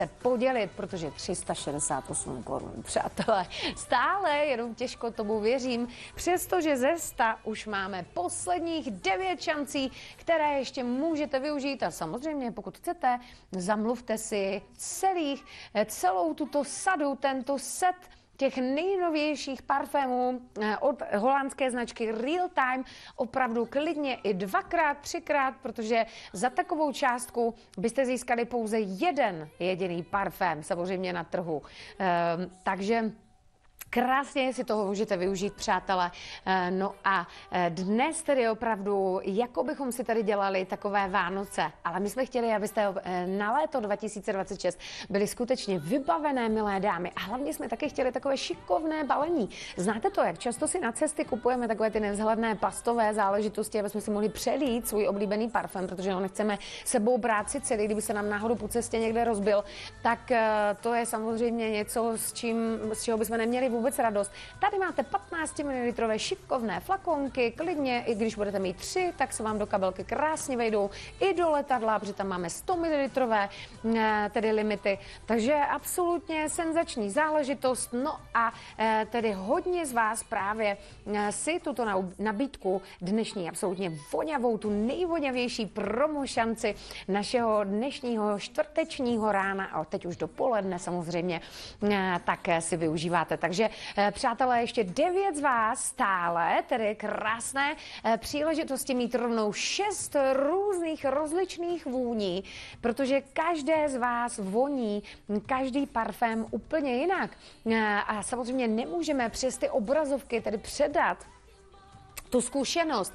podělit, protože 368 korun, přátelé, stále jenom těžko tomu věřím, přestože ze 100 už máme posledních 9 šancí, které ještě můžete využít a samozřejmě, pokud chcete, zamluvte si celou tuto sadu, tento set těch nejnovějších parfémů od holandské značky Real Time, opravdu klidně i 2x, 3x, protože za takovou částku byste získali pouze jeden jediný parfém, samozřejmě na trhu. Takže krásně si toho můžete využít, přátelé. No a dnes tedy opravdu, jako bychom si tady dělali takové Vánoce, ale my jsme chtěli, abyste na léto 2026 byli skutečně vybavené, milé dámy. A hlavně jsme taky chtěli takové šikovné balení. Znáte to, jak často si na cesty kupujeme takové ty nevzhledné plastové záležitosti, aby jsme si mohli přelít svůj oblíbený parfém, protože ho nechceme sebou brát si celý, kdyby se nám náhodou po cestě někde rozbil, tak to je samozřejmě něco, z čeho bychom neměli vůbec radost. Tady máte 15 ml šikovné flakonky, klidně, i když budete mít 3, tak se vám do kabelky krásně vejdou i do letadla, protože tam máme 100 ml tedy limity. Takže absolutně senzační záležitost. No a tedy hodně z vás právě si tuto nabídku dnešní absolutně voňavou, tu nejvoňavější promošanci našeho dnešního čtvrtečního rána a teď už dopoledne samozřejmě, tak si využíváte. Takže přátelé, ještě 9 z vás stále, tedy krásné příležitosti mít rovnou 6 různých rozličných vůní, protože každé z vás voní každý parfém úplně jinak. A samozřejmě nemůžeme přes ty obrazovky tedy předat tu zkušenost.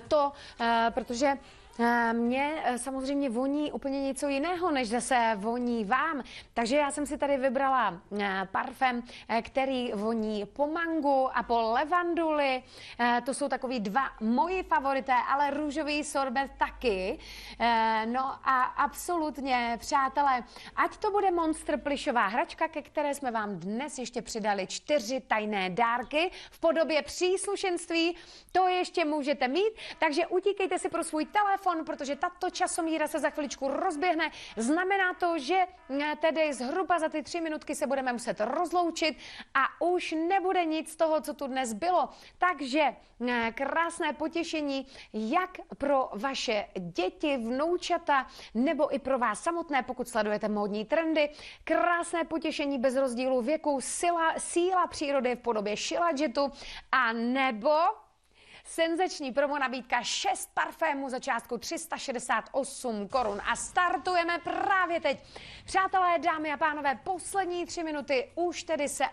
Protože mně samozřejmě voní úplně něco jiného, než zase voní vám. Takže já jsem si tady vybrala parfém, který voní po mangu a po levanduli. To jsou takový 2 moji favorité, ale růžový sorbet taky. No a absolutně, přátelé, ať to bude Monster plyšová hračka, ke které jsme vám dnes ještě přidali 4 tajné dárky v podobě příslušenství. To ještě můžete mít, takže utíkejte si pro svůj telefon, protože tato časomíra se za chviličku rozběhne. Znamená to, že tedy zhruba za ty 3 minutky se budeme muset rozloučit a už nebude nic z toho, co tu dnes bylo. Takže krásné potěšení jak pro vaše děti, vnoučata, nebo i pro vás samotné, pokud sledujete módní trendy. Krásné potěšení bez rozdílu věku, síla přírody v podobě Shilajit a nebo senzační promo nabídka 6 parfémů za částku 368 korun. A startujeme právě teď. Přátelé, dámy a pánové, poslední 3 minuty už tedy se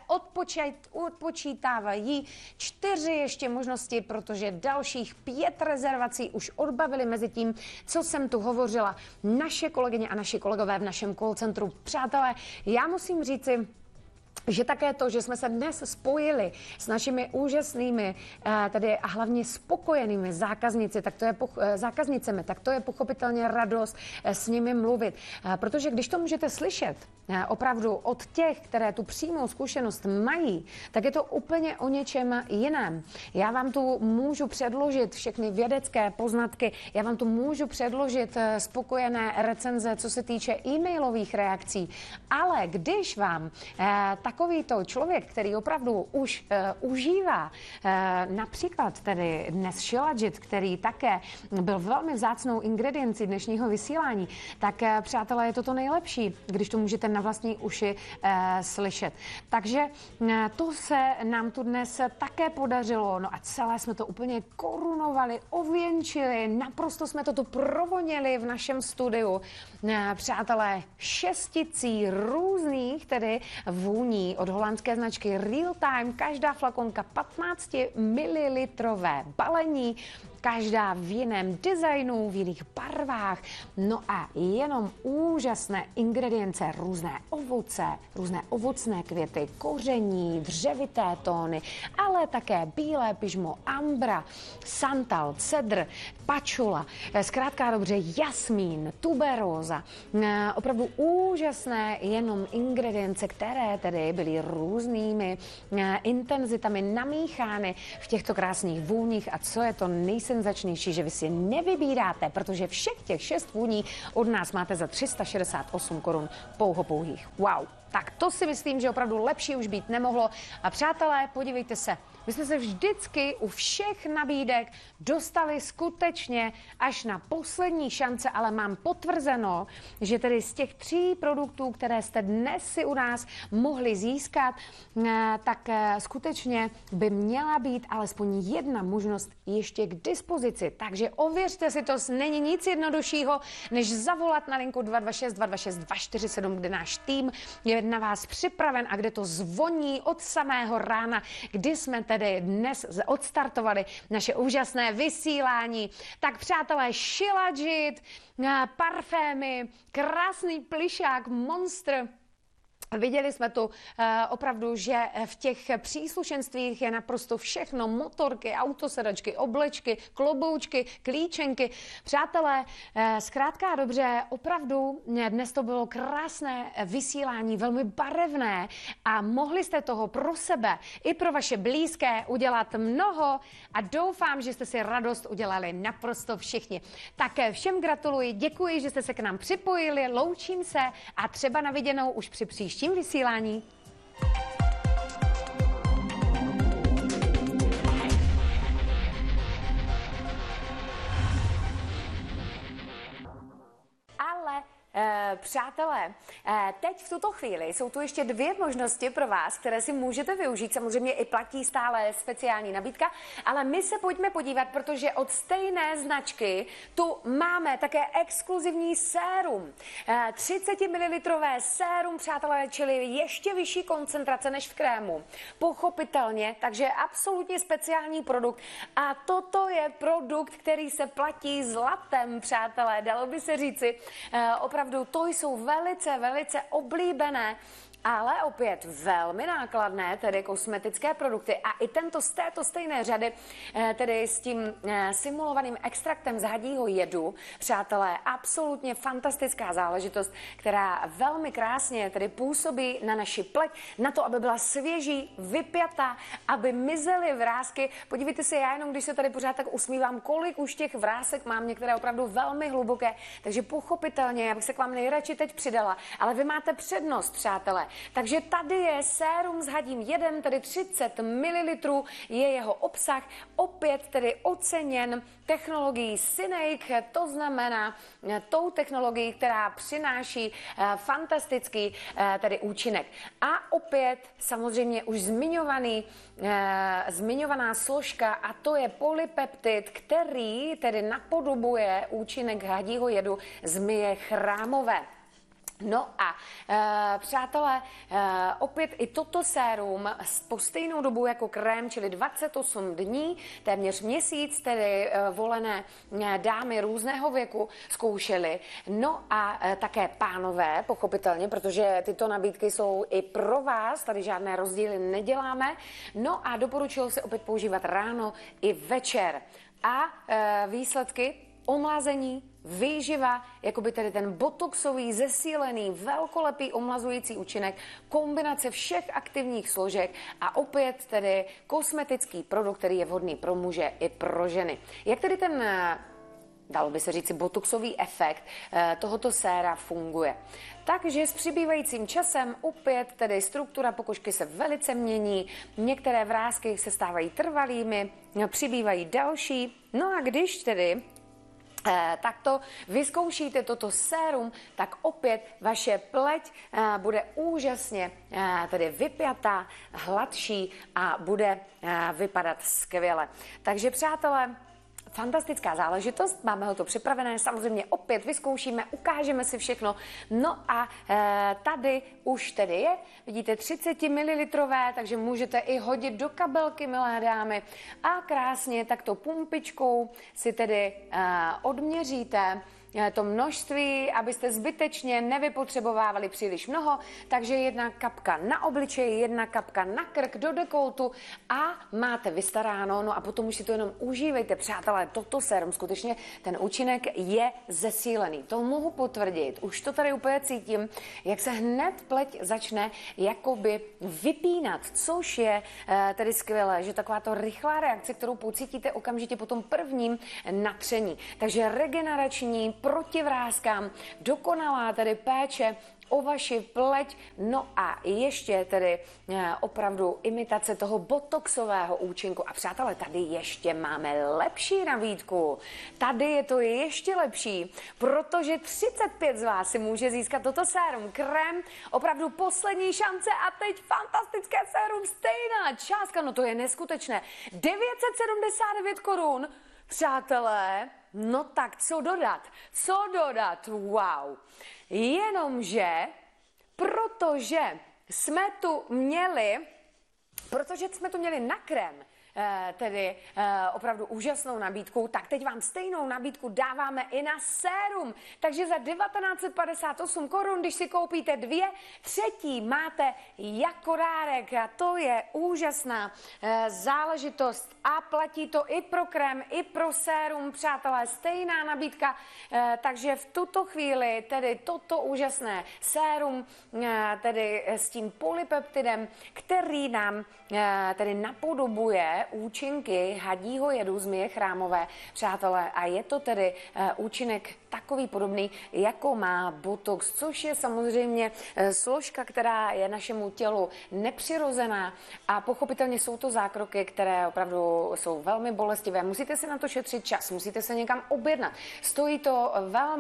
odpočítávají. 4 ještě možnosti, protože dalších 5 rezervací už odbavili mezi tím, co jsem tu hovořila. Naše kolegyně a naši kolegové v našem call centru. Přátelé, já musím říci, že také to, že jsme se dnes spojili s našimi úžasnými tedy a hlavně spokojenými zákaznicemi, tak to je pochopitelně radost s nimi mluvit. Protože když to můžete slyšet opravdu od těch, které tu přímou zkušenost mají, tak je to úplně o něčem jiném. Já vám tu můžu předložit všechny vědecké poznatky, já vám tu můžu předložit spokojené recenze, co se týče e-mailových reakcí, ale když vám takovýto člověk, který opravdu už užívá například tedy dnes Shilajit, který také byl velmi vzácnou ingrediencí dnešního vysílání, tak přátelé, je to nejlepší, když to můžete na vlastní uši slyšet. Takže to se nám tu dnes také podařilo, no a celé jsme to úplně korunovali, ověnčili, naprosto jsme to tu provonili v našem studiu. Přátelé, 6 různých tedy vůní od holandské značky Real Time, každá flakonka 15 ml balení, každá v jiném designu, v jiných barvách, no a jenom úžasné ingredience, různé ovoce, různé ovocné květy, koření, dřevité tóny, ale také bílé pyžmo, ambra, santal, cedr, pačula, zkrátka dobře jasmín, tuberóza, opravdu úžasné jenom ingredience, které tedy byly různými intenzitami namíchány v těchto krásných vůních a co je to nejsenzačnější, nejsenzačnější, že vy si nevybíráte, protože všech těch 6 vůní od nás máte za 368 korun pouhých. Wow, tak to si myslím, že opravdu lepší už být nemohlo. A přátelé, podívejte se, my jsme se vždycky u všech nabídek dostali skutečně až na poslední šance, ale mám potvrzeno, že tedy z těch 3 produktů, které jste dnes si u nás mohli získat, tak skutečně by měla být alespoň jedna možnost ještě k dispozici. Takže ověřte si to, není nic jednoduššího, než zavolat na linku 226 226 247, kde náš tým je na vás připraven a kde to zvoní od samého rána, kdy jsme tedy dnes odstartovali naše úžasné vysílání. Tak přátelé, Shilajit, parfémy, krásný plišák, monstr. Viděli jsme tu opravdu, že v těch příslušenstvích je naprosto všechno, motorky, autosedačky, oblečky, kloboučky, klíčenky. Přátelé, zkrátka a dobře, opravdu dnes to bylo krásné vysílání, velmi barevné a mohli jste toho pro sebe i pro vaše blízké udělat mnoho a doufám, že jste si radost udělali naprosto všichni. Tak všem gratuluji, děkuji, že jste se k nám připojili, loučím se a třeba na viděnou už při příštím vysílání. Ale přátelé, teď v tuto chvíli jsou tu ještě 2 možnosti pro vás, které si můžete využít. Samozřejmě i platí stále speciální nabídka, ale my se pojďme podívat, protože od stejné značky tu máme také exkluzivní sérum. 30 ml sérum, přátelé, čili ještě vyšší koncentrace než v krému. Pochopitelně, takže absolutně speciální produkt. A toto je produkt, který se platí zlatem, přátelé, dalo by se říci. Opravdu to jsou velice oblíbené, ale opět velmi nákladné, tedy kosmetické produkty. A i tento z této stejné řady, tedy s tím simulovaným extraktem z hadího jedu, přátelé, absolutně fantastická záležitost, která velmi krásně tedy působí na naši pleť, na to, aby byla svěží, vypjatá, aby mizely vrásky. Podívejte se, já jenom, když se tady pořád tak usmívám, kolik už těch vrásek mám, některé opravdu velmi hluboké, takže pochopitelně, já bych se k vám nejradši teď přidala, ale vy máte přednost, přátelé. Takže tady je sérum s hadím jedem, tedy 30 ml je jeho obsah, opět tedy oceněn technologií Synake, to znamená tou technologií, která přináší fantastický tedy účinek. A opět samozřejmě už zmiňovaná složka, a to je polypeptid, který tedy napodobuje účinek hadího jedu zmije chrámové. No a přátelé, opět i toto sérum po stejnou dobu jako krém, čili 28 dní, téměř měsíc, tedy volené dámy různého věku zkoušely. No a také pánové, pochopitelně, protože tyto nabídky jsou i pro vás, tady žádné rozdíly neděláme. No a doporučilo se opět používat ráno i večer. A výsledky? Omlazení, výživa, jakoby tedy ten botoxový, zesílený, velkolepý omlazující účinek, kombinace všech aktivních složek a opět tedy kosmetický produkt, který je vhodný pro muže i pro ženy. Jak tedy ten, dalo by se říci, botoxový efekt tohoto séra funguje? Takže s přibývajícím časem opět tedy struktura pokožky se velice mění, některé vrásky se stávají trvalými, přibývají další. No a když tedy takto vyzkoušíte toto sérum, tak opět vaše pleť bude úžasně tedy vypjatá, hladší a bude vypadat skvěle. Takže přátelé, fantastická záležitost, máme ho to připravené, samozřejmě opět vyzkoušíme, ukážeme si všechno. No a tady už tedy je, vidíte, 30 ml, takže můžete i hodit do kabelky, milé dámy, a krásně takto pumpičkou si tedy odměříte to množství, abyste zbytečně nevypotřebovávali příliš mnoho, takže 1 kapka na obličej, 1 kapka na krk, do dekoltu a máte vystaráno, no a potom už si to jenom užívejte, přátelé, toto sérum, skutečně ten účinek je zesílený, to mohu potvrdit, už to tady úplně cítím, jak se hned pleť začne jakoby vypínat, což je tedy skvělé, že taková to rychlá reakce, kterou pocítíte okamžitě po tom prvním natření. Takže regenerační, proti vrázkám, dokonalá tedy péče o vaši pleť, no a ještě tedy opravdu imitace toho botoxového účinku. A přátelé, tady ještě máme lepší nabídku. Tady je to ještě lepší, protože 35 z vás si může získat toto sérum, krém, opravdu poslední šance a teď fantastické sérum, stejná částka, no to je neskutečné, 979 korun. Přátelé, no tak co dodat? Co dodat? Wow. Jenomže, protože jsme tu měli na krém, tedy opravdu úžasnou nabídku, tak teď vám stejnou nabídku dáváme i na sérum. Takže za 1958 korun, když si koupíte 2 třetí, máte jako dárek a to je úžasná záležitost a platí to i pro krém, i pro sérum, přátelé, stejná nabídka, takže v tuto chvíli tedy toto úžasné sérum, tedy s tím polypeptidem, který nám tedy napodobuje účinky hadího jedu zmije chrámové, přátelé, a je to tedy účinek takový podobný, jako má botox, což je samozřejmě složka, která je našemu tělu nepřirozená a pochopitelně jsou to zákroky, které opravdu jsou velmi bolestivé. Musíte si na to šetřit čas, musíte se někam objednat. Stojí to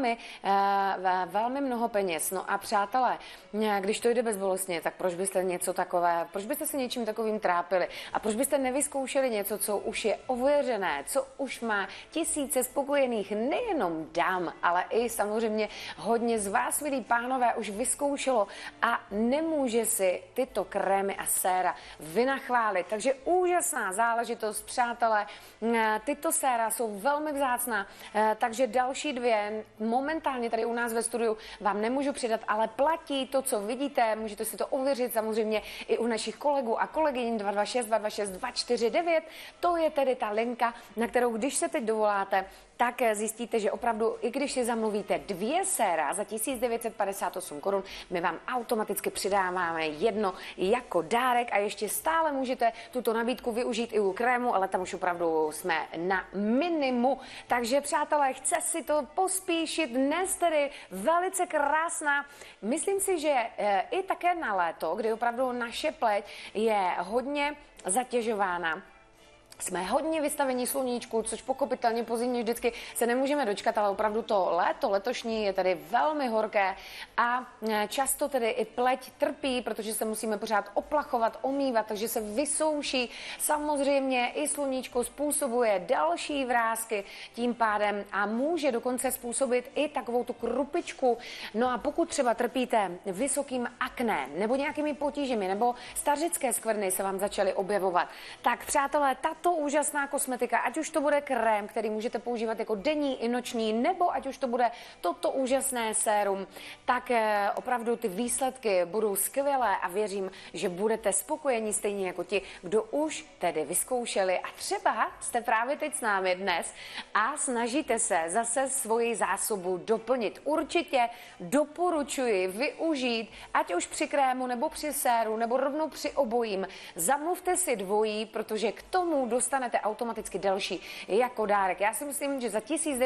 velmi mnoho peněz. No a přátelé, když to jde bezbolestně, tak proč byste něco takové, proč byste se něčím takovým trápili a proč byste nevyzkoušeli něco, co už je ověřené, co už má tisíce spokojených nejenom dám, ale i samozřejmě hodně z vás, milí pánové, už vyzkoušelo a nemůže si tyto krémy a séra vynachválit. Takže úžasná záležitost, přátelé. Tyto séra jsou velmi vzácná, takže další 2 momentálně tady u nás ve studiu vám nemůžu přidat, ale platí to, co vidíte, můžete si to ověřit samozřejmě i u našich kolegů a kolegyň 226 226 249. To je tedy ta linka, na kterou když se teď dovoláte, tak zjistíte, že opravdu, i když si zamluvíte 2 séra za 1958 korun, my vám automaticky přidáváme 1 jako dárek a ještě stále můžete tuto nabídku využít i u krému, ale tam už opravdu jsme na minimu. Takže přátelé, chce si to pospíšit, dnes tedy velice krásná. Myslím si, že i také na léto, kdy opravdu naše pleť je hodně zatěžována, jsme hodně vystavení sluníčku, což pochopitelně po zimě vždycky se nemůžeme dočkat, ale opravdu to léto letošní je tady velmi horké a často tedy i pleť trpí, protože se musíme pořád oplachovat, omývat, takže se vysouší. Samozřejmě i sluníčko způsobuje další vrásky tím pádem a může dokonce způsobit i takovou tu krupičku. No a pokud třeba trpíte vysokým akné nebo nějakými potížemi nebo stařické skvrny se vám začaly objevovat, tak přátelé, tato úžasná kosmetika, ať už to bude krém, který můžete používat jako denní i noční, nebo ať už to bude toto úžasné sérum, tak opravdu ty výsledky budou skvělé a věřím, že budete spokojení stejně jako ti, kdo už tedy vyzkoušeli a třeba jste právě teď s námi dnes a snažíte se zase svoji zásobu doplnit. Určitě doporučuji využít, ať už při krému nebo při séru, nebo rovnou při obojím. Zamluvte si dvojí, protože k tomu dostanete automaticky další jako dárek. Já si myslím, že za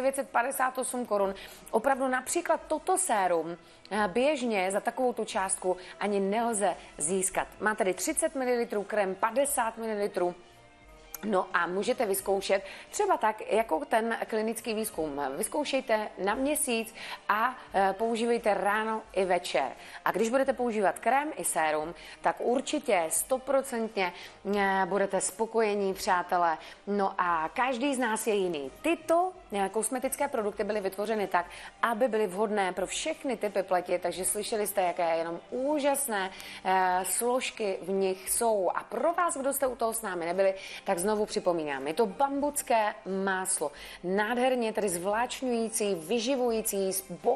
1958 korun opravdu například toto sérum běžně za takovou tu částku ani nelze získat. Má tady 30 ml krém, 50 ml. No a můžete vyzkoušet třeba tak, jako ten klinický výzkum. Vyzkoušejte na měsíc a používejte ráno i večer. A když budete používat krém i sérum, tak určitě 100% budete spokojení, přátelé. No a každý z nás je jiný. Tyto kosmetické produkty byly vytvořeny tak, aby byly vhodné pro všechny typy pleti, takže slyšeli jste, jaké jenom úžasné složky v nich jsou. A pro vás, kdo jste u toho s námi nebyli, tak znovu připomínám, je to bambucké máslo. Nádherně tedy zvláčňující, vyživující,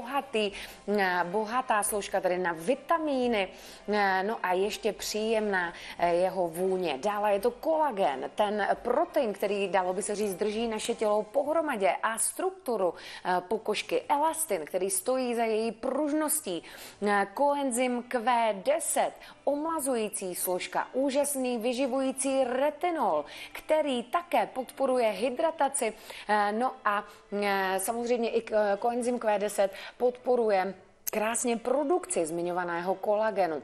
bohatá složka tedy na vitamíny, no a ještě příjemná jeho vůně. Dále je to kolagen, ten protein, který, dalo by se říct, drží naše tělo pohromadě a strukturu pokožky. Elastin, který stojí za její pružností. Koenzym Q10, omlazující složka, úžasný vyživující retinol, který také podporuje hydrataci. No a samozřejmě i koenzym Q10 podporuje krásně produkci zmiňovaného kolagenu.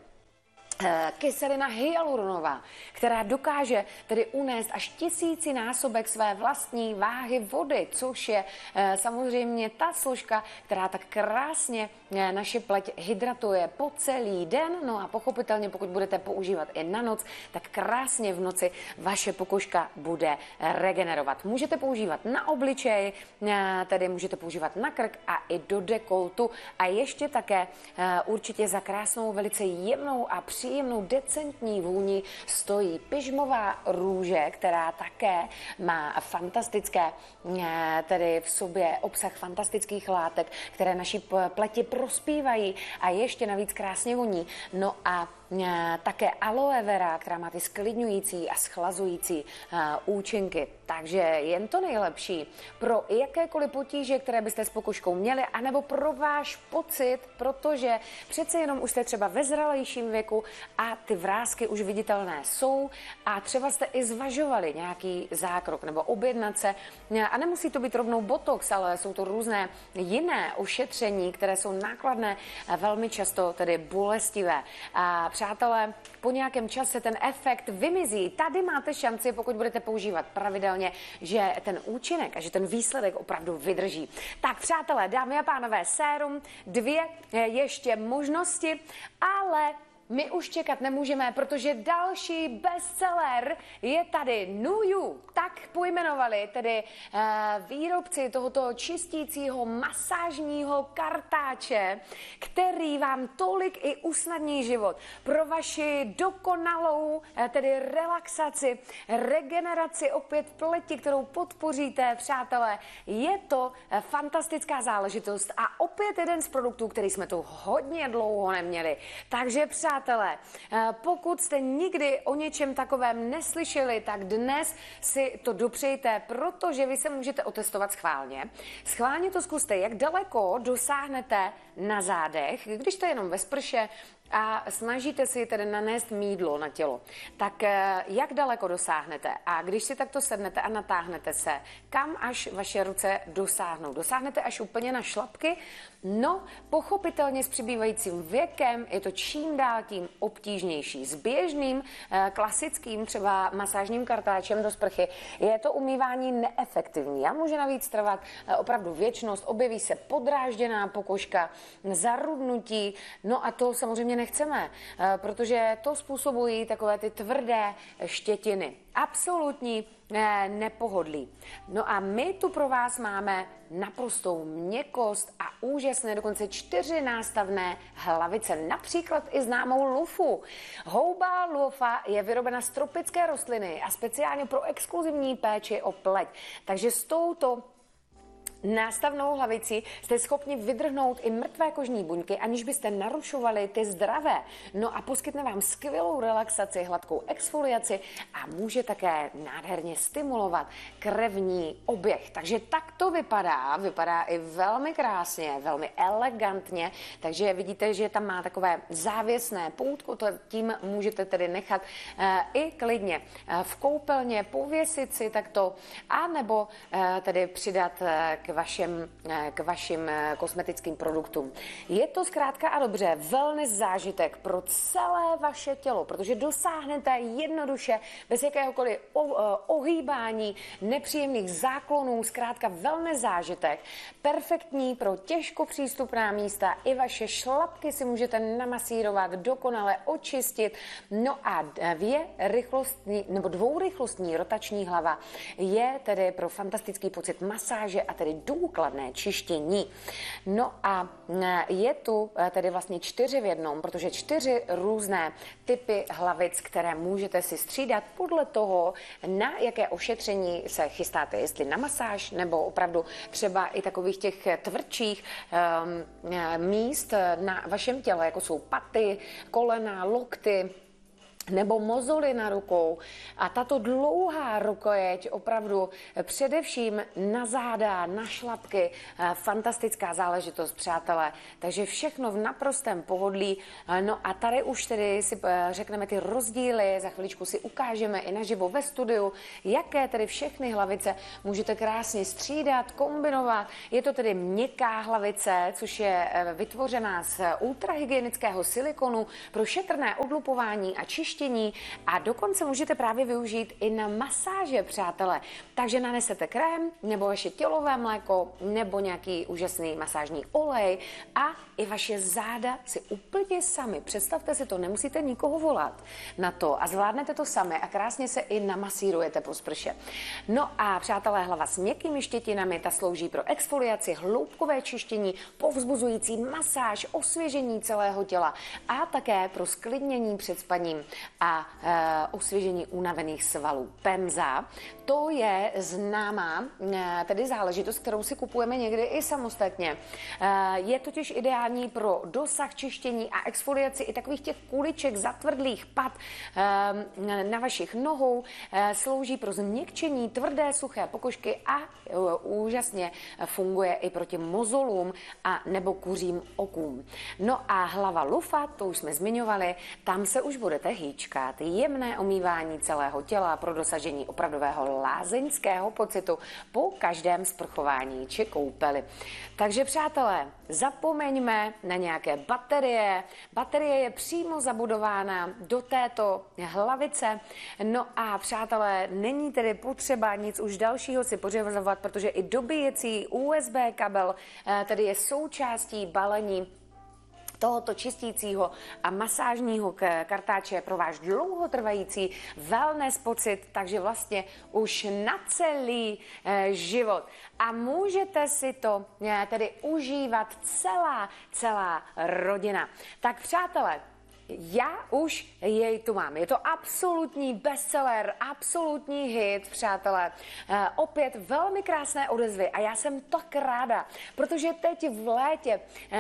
Kyselina hyaluronová, která dokáže tedy unést až 1000násobek své vlastní váhy vody, což je samozřejmě ta složka, která tak krásně naše pleť hydratuje po celý den. No a pochopitelně, pokud budete používat i na noc, tak krásně v noci vaše pokožka bude regenerovat. Můžete používat na obličej, tedy můžete používat na krk a i do dekoltu. A ještě také určitě za krásnou, velice jemnou a příjemnou decentní vůni stojí pyžmová růže, která také má fantastické, tedy v sobě obsah fantastických látek, které naší pleti prospívají a ještě navíc krásně voní. No a také aloe vera, která má ty sklidňující a schlazující účinky. Takže jen to nejlepší pro jakékoliv potíže, které byste s pokožkou měli, anebo pro váš pocit, protože přece jenom už jste třeba ve zralejším věku a ty vrásky už viditelné jsou a třeba jste i zvažovali nějaký zákrok nebo objednat se. A nemusí to být rovnou botox, ale jsou to různé jiné ošetření, které jsou nákladné, velmi často tedy bolestivé. A přátelé, po nějakém čase ten efekt vymizí. Tady máte šanci, pokud budete používat pravidelně, že ten účinek a že ten výsledek opravdu vydrží. Tak přátelé, dámy a pánové, sérum, 2 ještě možnosti, ale my už čekat nemůžeme, protože další bestseller je tady Nuju. Tak pojmenovali tedy výrobci tohoto čistícího masážního kartáče, který vám tolik i usnadní život pro vaši dokonalou tedy relaxaci, regeneraci opět pleti, kterou podpoříte, přátelé. Je to fantastická záležitost a opět jeden z produktů, který jsme tu hodně dlouho neměli. Takže přátelé, pokud jste nikdy o něčem takovém neslyšeli, tak dnes si to dopřejte, protože vy se můžete otestovat schválně. Schválně to zkuste, jak daleko dosáhnete na zádech, když jste jenom ve sprše a snažíte si tedy nanést mýdlo na tělo, tak jak daleko dosáhnete? A když si takto sednete a natáhnete se, kam až vaše ruce dosáhnou? Dosáhnete až úplně na šlapky? No, pochopitelně s přibývajícím věkem je to čím dál tím obtížnější. S běžným, klasickým třeba masážním kartáčem do sprchy je to umývání neefektivní a může navíc trvat opravdu věčnost, objeví se podrážděná pokožka, zarudnutí, no a to samozřejmě nechceme, protože to způsobují takové ty tvrdé štětiny. Absolutní nepohodlí. No a my tu pro vás máme naprostou měkkost a úžasné, dokonce 4nástavné hlavice, například i známou lufu. Houba lufa je vyrobena z tropické rostliny a speciálně pro exkluzivní péči o pleť. Takže s touto nástavnou hlavici jste schopni vydrhnout i mrtvé kožní buňky, aniž byste narušovali ty zdravé. No a poskytne vám skvělou relaxaci, hladkou exfoliaci a může také nádherně stimulovat krevní oběh. Takže tak to vypadá i velmi krásně, velmi elegantně, takže vidíte, že tam má takové závěsné poutko, to tím můžete tedy nechat i klidně v koupelně, pověsit si takto, anebo tedy přidat k vašim kosmetickým produktům. Je to zkrátka a dobře wellness zážitek pro celé vaše tělo, protože dosáhnete jednoduše, bez jakéhokoliv ohýbání, nepříjemných záklonů, zkrátka wellness zážitek, perfektní pro těžko přístupná místa, i vaše šlapky si můžete namasírovat, dokonale očistit. No a dvourychlostní rotační hlava je tedy pro fantastický pocit masáže a tedy důkladné čištění. No a je tu tedy vlastně 4 v jednom, protože 4 různé typy hlavic, které můžete si střídat podle toho, na jaké ošetření se chystáte, jestli na masáž nebo opravdu třeba i takových těch tvrdších míst na vašem těle, jako jsou paty, kolena, lokty, nebo mozoly na rukou. A tato dlouhá rukojeť opravdu především na záda, na šlapky, fantastická záležitost, přátelé. Takže všechno v naprostém pohodlí. No a tady už tedy si řekneme ty rozdíly, za chviličku si ukážeme i naživo ve studiu, jaké tedy všechny hlavice můžete krásně střídat, kombinovat. Je to tedy měkká hlavice, což je vytvořená z ultrahygienického silikonu pro šetrné odlupování a čištění. A dokonce můžete právě využít i na masáže, přátelé. Takže nanesete krém, nebo vaše tělové mléko, nebo nějaký úžasný masážní olej a i vaše záda si úplně sami. Představte si to, nemusíte nikoho volat na to a zvládnete to sami a krásně se i namasírujete po sprše. No a přátelé, hlava s měkkými štětinami, ta slouží pro exfoliaci, hloubkové čištění, povzbuzující masáž, osvěžení celého těla a také pro sklidnění před spaním a osvěžení unavených svalů. Pemza, to je známá tedy záležitost, kterou si kupujeme někdy i samostatně. Je totiž ideální pro dosah čištění a exfoliaci i takových těch kuliček, zatvrdlých pat na vašich nohou. Slouží pro změkčení tvrdé, suché pokožky a úžasně funguje i proti mozolům a nebo kuřím okům. No a hlava lufa, to už jsme zmiňovali, tam se už budete hýčkat. Jemné omývání celého těla pro dosažení opravdového lázeňského pocitu po každém sprchování či koupeli. Takže přátelé, zapomeňme na nějaké baterie. Baterie je přímo zabudována do této hlavice. No a přátelé, není tedy potřeba nic už dalšího si pořizovat, protože i dobíjecí USB kabel tedy je součástí balení tohoto čistícího a masážního kartáče pro váš dlouhotrvající wellness pocit, takže vlastně už na celý život. A můžete si to tedy užívat celá rodina. Tak přátelé, já už jej tu mám. Je to absolutní bestseller, absolutní hit, přátelé. Opět velmi krásné odezvy a já jsem tak ráda, protože teď v létě,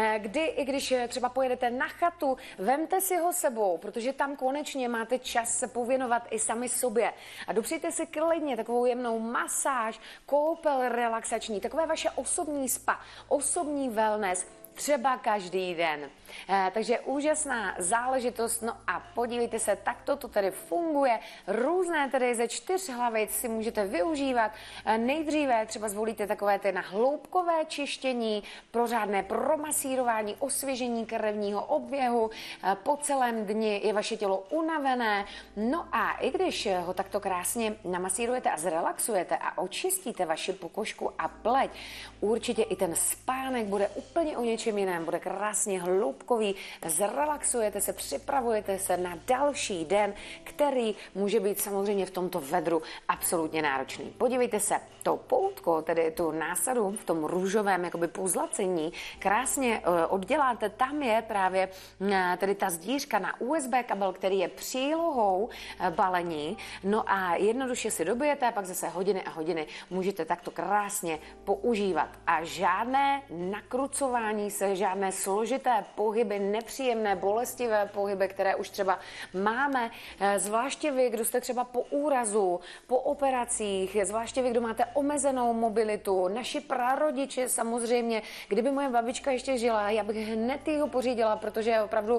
i když třeba pojedete na chatu, vemte si ho sebou, protože tam konečně máte čas se pověnovat i sami sobě. A dopřijte si klidně takovou jemnou masáž, koupel relaxační, takové vaše osobní spa, osobní wellness, třeba každý den. Takže úžasná záležitost. No a podívejte se, takto to tedy funguje. Různé tedy ze 4 hlavic si můžete využívat. Nejdříve třeba zvolíte takové ty na hloubkové čištění, pro řádné promasírování, osvěžení krevního oběhu. Po celém dni je vaše tělo unavené. No a i když ho takto krásně namasírujete a zrelaxujete a očistíte vaši pokožku a pleť, určitě i ten spánek bude úplně o něčem jiném, bude krásně hloubkový, zrelaxujete se, připravujete se na další den, který může být samozřejmě v tomto vedru absolutně náročný. Podívejte se, to poutko, tedy tu násadu v tom růžovém jakoby pozlacení, krásně odděláte, tam je právě tedy ta zdířka na USB kabel, který je přílohou balení, no a jednoduše si dobijete a pak zase hodiny a hodiny můžete takto krásně používat. A žádné nakrucování se, žádné složité pohyby, nepříjemné, bolestivé pohyby, které už třeba máme, zvláště vy, kdo jste třeba po úrazu, po operacích, zvláště vy, kdo máte omezenou mobilitu, naši prarodiče samozřejmě, kdyby moje babička ještě žila, já bych hned ji ho pořídila, protože opravdu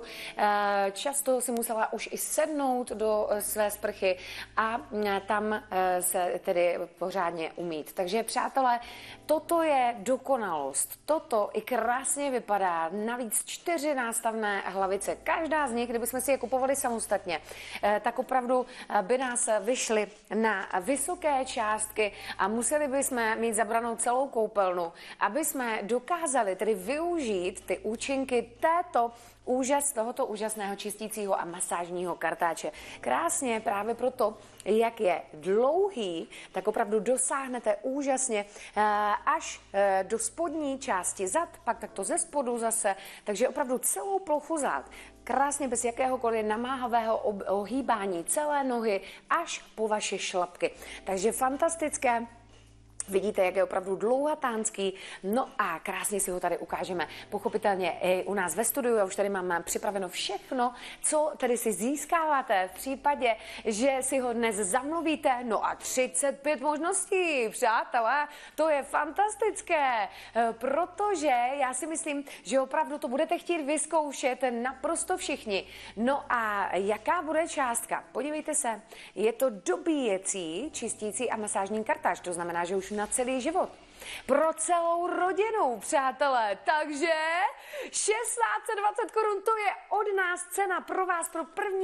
často si musela už i sednout do své sprchy a tam se tedy pořádně umýt. Takže přátelé, toto je dokonalost, toto i krásně vypadá, navíc 4 nástavné hlavice, každá z nich, kdybychom si je kupovali samostatně, tak opravdu by nás vyšly na vysoké částky a museli bychom mít zabranou celou koupelnu, aby jsme dokázali tedy využít ty účinky této úžas tohoto úžasného čistícího a masážního kartáče. Krásně právě proto, jak je dlouhý, tak opravdu dosáhnete úžasně až do spodní části zad, pak takto ze spodu zase, takže opravdu celou plochu zad. Krásně bez jakéhokoliv namáhavého ohýbání celé nohy až po vaše šlapky. Takže fantastické. Vidíte, jak je opravdu dlouhatánský, no a krásně si ho tady ukážeme. Pochopitelně i u nás ve studiu, já už tady mám připraveno všechno, co tedy si získáváte v případě, že si ho dnes zamluvíte. No a 35 možností, přátelé, to je fantastické, protože já si myslím, že opravdu to budete chtít vyzkoušet naprosto všichni. No a jaká bude částka? Podívejte se, je to dobíjecí, čistící a masážní kartáč, to znamená, že už na celý život. Pro celou rodinu, přátelé. Takže 1620 korun, to je od nás cena pro vás pro první